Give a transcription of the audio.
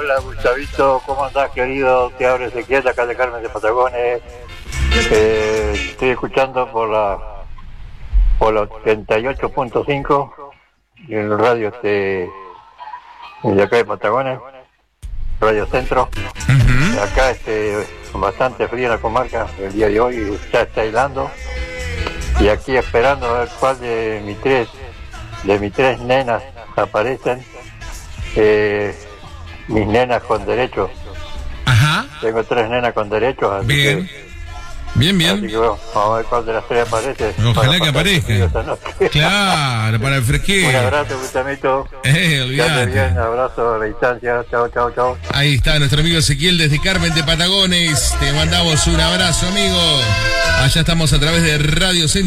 Hola Gustavito, ¿cómo andás querido? Te abre Ezequiel acá de Carmen de Patagones. Estoy escuchando por la 88.5 y en el radio de acá de Patagones, Radio Centro. Acá bastante frío en la comarca el día de hoy, ya está helando. Y aquí esperando a ver cuál de mis tres nenas aparecen. Mis nenas con derechos. Ajá. Tengo 3 nenas con derechos, así Bien. que... Bien. Así que bueno, vamos a ver cuál de las 3 aparece. Ojalá que aparezca. Claro, para el fresqueo. Un abrazo, Gustavito. Olvídate. Bien, abrazo a la distancia. Chao. Ahí está nuestro amigo Ezequiel desde Carmen de Patagones. Te mandamos un abrazo, amigo. Allá estamos a través de Radio Centro.